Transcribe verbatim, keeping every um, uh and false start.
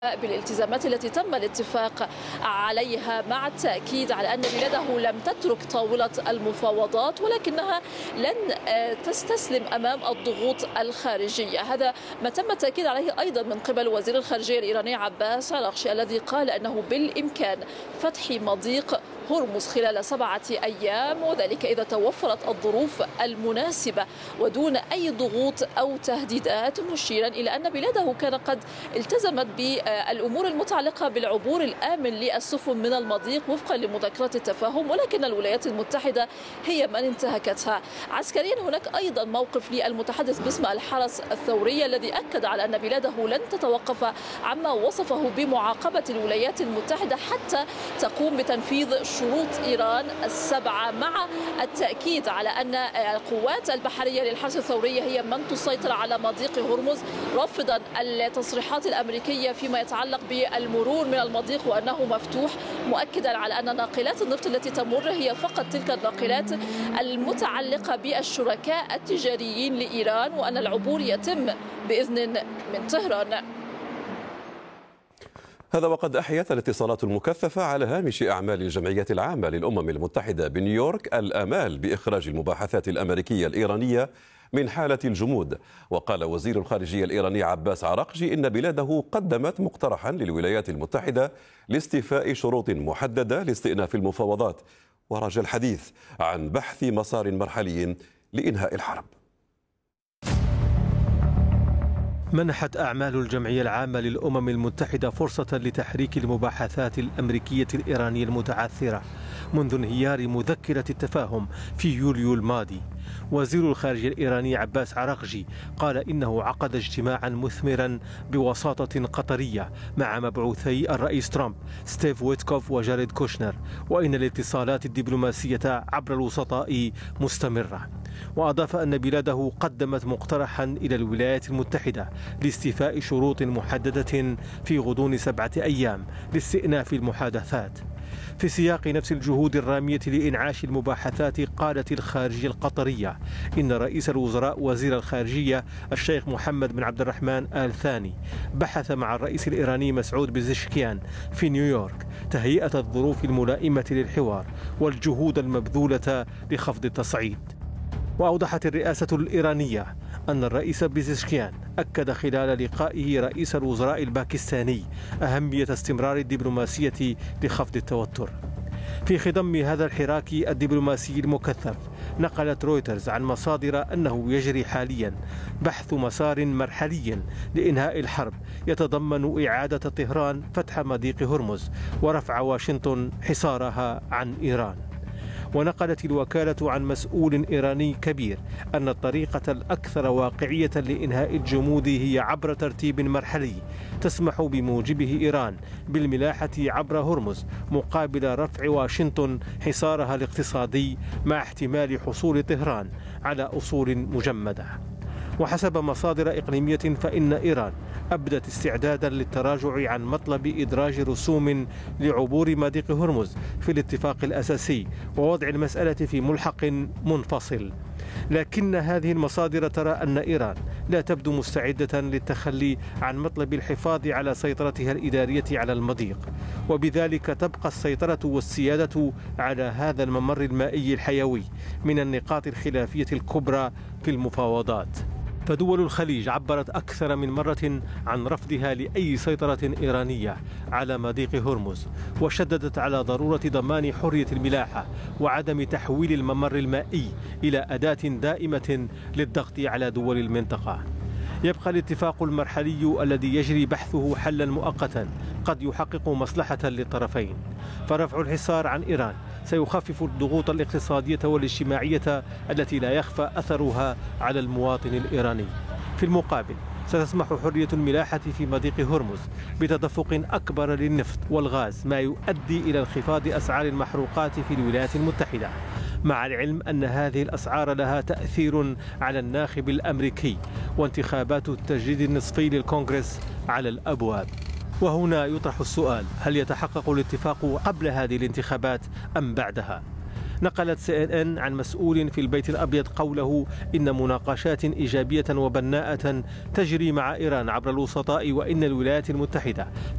بالالتزامات التي تم الاتفاق عليها، مع التأكيد على أن بلاده لم تترك طاولة المفاوضات ولكنها لن تستسلم أمام الضغوط الخارجية. هذا ما تم التأكيد عليه أيضا من قبل وزير الخارجية الإيراني عباس عراقجي الذي قال أنه بالإمكان فتح مضيق هرمز خلال سبعة أيام، وذلك إذا توفرت الظروف المناسبة ودون أي ضغوط أو تهديدات، مشيرا إلى أن بلاده كان قد التزمت بالأمور المتعلقة بالعبور الآمن للسفن من المضيق وفقا لمذكرات التفاهم، ولكن الولايات المتحدة هي من انتهكتها. عسكريا هناك أيضا موقف للمتحدث باسم الحرس الثوري الذي أكد على أن بلاده لن تتوقف عما وصفه بمعاقبة الولايات المتحدة حتى تقوم بتنفيذ شروط إيران السبعة، مع التأكيد على أن القوات البحرية للحرس الثوري هي من تسيطر على مضيق هرمز، رافضا التصريحات الأمريكية فيما يتعلق بالمرور من المضيق وأنه مفتوح، مؤكدا على أن ناقلات النفط التي تمر هي فقط تلك الناقلات المتعلقة بالشركاء التجاريين لإيران، وأن العبور يتم بإذن من طهران. هذا وقد أحيت الاتصالات المكثفة على هامش أعمال الجمعية العامة للأمم المتحدة بنيويورك الآمال بإخراج المباحثات الأمريكية الإيرانية من حالة الجمود. وقال وزير الخارجية الإيراني عباس عراقجي إن بلاده قدمت مقترحا للولايات المتحدة لاستيفاء شروط محددة لاستئناف المفاوضات، ورجى الحديث عن بحث مسار مرحلي لإنهاء الحرب. منحت أعمال الجمعية العامة للأمم المتحدة فرصة لتحريك المباحثات الأمريكية الإيرانية المتعثرة منذ انهيار مذكرة التفاهم في يوليو الماضي. وزير الخارجية الإيراني عباس عراقجي قال إنه عقد اجتماعا مثمرا بوساطة قطرية مع مبعوثي الرئيس ترامب ستيف ويتكوف وجاريد كوشنر، وإن الاتصالات الدبلوماسية عبر الوسطاء مستمرة. وأضاف أن بلاده قدمت مقترحا إلى الولايات المتحدة لاستيفاء شروط محددة في غضون سبعة أيام لاستئناف المحادثات. في سياق نفس الجهود الرامية لإنعاش المباحثات، قالت الخارجية القطرية إن رئيس الوزراء وزير الخارجية الشيخ محمد بن عبد الرحمن آل ثاني بحث مع الرئيس الإيراني مسعود بزشكيان في نيويورك تهيئة الظروف الملائمة للحوار والجهود المبذولة لخفض التصعيد. وأوضحت الرئاسة الإيرانية أن الرئيس بزشكيان أكد خلال لقائه رئيس الوزراء الباكستاني أهمية استمرار الدبلوماسية لخفض التوتر. في خضم هذا الحراك الدبلوماسي المكثف، نقلت رويترز عن مصادر أنه يجري حاليا بحث مسار مرحلي لإنهاء الحرب يتضمن إعادة طهران فتح مضيق هرمز ورفع واشنطن حصارها عن إيران. ونقلت الوكالة عن مسؤول إيراني كبير أن الطريقة الأكثر واقعية لإنهاء الجمود هي عبر ترتيب مرحلي تسمح بموجبه إيران بالملاحة عبر هرمز مقابل رفع واشنطن حصارها الاقتصادي، مع احتمال حصول طهران على أصول مجمدة. وحسب مصادر إقليمية فإن إيران أبدت استعدادا للتراجع عن مطلب إدراج رسوم لعبور مضيق هرمز في الاتفاق الأساسي ووضع المسألة في ملحق منفصل. لكن هذه المصادر ترى أن إيران لا تبدو مستعدة للتخلي عن مطلب الحفاظ على سيطرتها الإدارية على المضيق، وبذلك تبقى السيطرة والسيادة على هذا الممر المائي الحيوي من النقاط الخلافية الكبرى في المفاوضات. فدول الخليج عبرت أكثر من مرة عن رفضها لأي سيطرة إيرانية على مضيق هرمز، وشددت على ضرورة ضمان حرية الملاحة وعدم تحويل الممر المائي إلى أداة دائمة للضغط على دول المنطقة. يبقى الاتفاق المرحلي الذي يجري بحثه حلا مؤقتا قد يحقق مصلحة للطرفين، فرفع الحصار عن إيران سيخفف الضغوط الاقتصادية والاجتماعية التي لا يخفى أثرها على المواطن الإيراني. في المقابل ستسمح حرية الملاحة في مضيق هرمز بتدفق أكبر للنفط والغاز، ما يؤدي إلى انخفاض أسعار المحروقات في الولايات المتحدة، مع العلم أن هذه الأسعار لها تأثير على الناخب الأمريكي وانتخابات التجديد النصفي للكونغرس على الأبواب. وهنا يطرح السؤال: هل يتحقق الاتفاق قبل هذه الانتخابات أم بعدها؟ نقلت سي إن إن عن مسؤول في البيت الأبيض قوله إن مناقشات إيجابية وبناءة تجري مع إيران عبر الوسطاء، وإن الولايات المتحدة